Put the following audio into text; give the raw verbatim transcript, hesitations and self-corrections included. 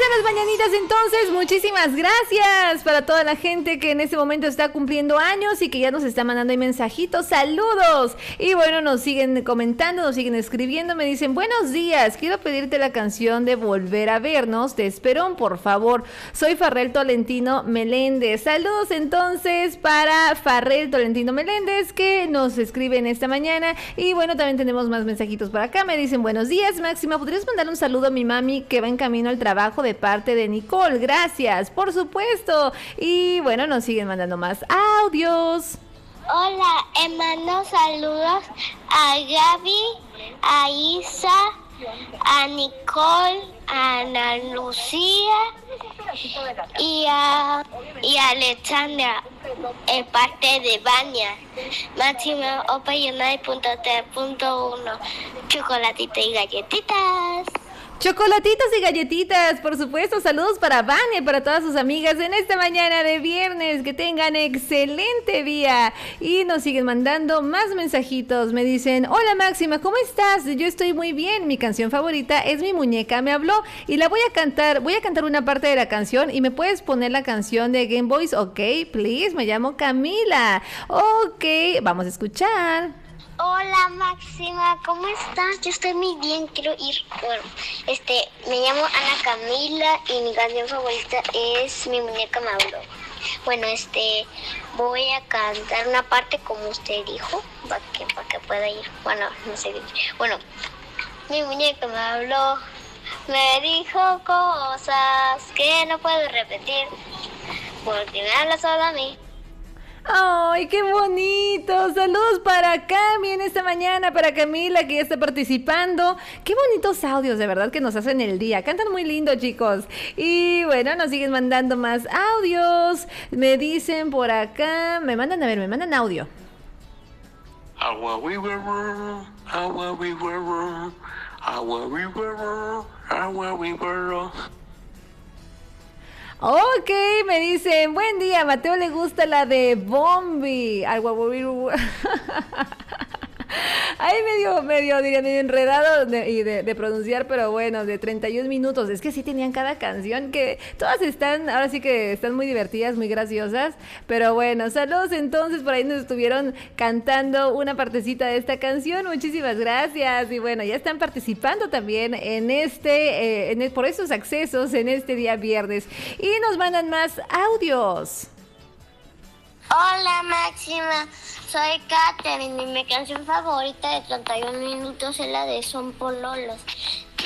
las mañanitas entonces, muchísimas gracias para toda la gente que en este momento está cumpliendo años y que ya nos está mandando ahí mensajitos, saludos. Y bueno, nos siguen comentando, nos siguen escribiendo, me dicen, buenos días, quiero pedirte la canción de Volver a Vernos, de Esperón, por favor. Soy Farrell Tolentino Meléndez. Saludos entonces para Farrell Tolentino Meléndez, que nos escribe en esta mañana. Y bueno, también tenemos más mensajitos por acá, me dicen, buenos días, Máxima, ¿podrías mandar un saludo a mi mami que va en camino al trabajo de parte de Nicole? Gracias, por supuesto. Y bueno, nos siguen mandando más audios. Hola, hermano, saludos a Gaby, a Isa, a Nicole, a Ana Lucía y a, y a Alexandra, en parte de Baña. Máxima Opayonay punto T punto uno, chocolatito y galletitas. Chocolatitos y galletitas, por supuesto. Saludos para Vania y para todas sus amigas en esta mañana de viernes. Que tengan excelente día. Y nos siguen mandando más mensajitos. Me dicen, hola Máxima, ¿cómo estás? Yo estoy muy bien. Mi canción favorita es Mi Muñeca Me Habló. Y la voy a cantar. Voy a cantar una parte de la canción. Y me puedes poner la canción de Game Boys. Ok, please. Me llamo Camila. Ok, vamos a escuchar. Hola Máxima, ¿cómo estás? Yo estoy muy bien, quiero ir. Bueno, este, me llamo Ana Camila y mi canción favorita es Mi Muñeca Me Habló. Bueno, este, voy a cantar una parte como usted dijo, para que, para que pueda ir. Bueno, no sé. Bueno, mi muñeca me habló, me dijo cosas que no puedo repetir, porque me habla solo a mí. ¡Ay, qué bonito! Saludos para Cami en esta mañana, para Camila que ya está participando. Qué bonitos audios, de verdad, que nos hacen el día. Cantan muy lindo, chicos. Y bueno, nos siguen mandando más audios. Me dicen por acá, me mandan, a ver, me mandan audio. Agua we were, agua we were, agua we were, agua we were. Ok, me dicen, buen día, Mateo le gusta la de Bombi. Algo Ahí medio, medio, diría, medio enredado de, y de, de pronunciar, pero bueno, de treinta y un minutos. Es que sí tenían cada canción, que todas están, ahora sí que están muy divertidas, muy graciosas. Pero bueno, saludos entonces, por ahí nos estuvieron cantando una partecita de esta canción. Muchísimas gracias. Y bueno, ya están participando también en este, eh, en el, por esos accesos en este día viernes. Y nos mandan más audios. Hola Máxima, soy Katherine y mi canción favorita de treinta y un minutos es la de Son Pololos.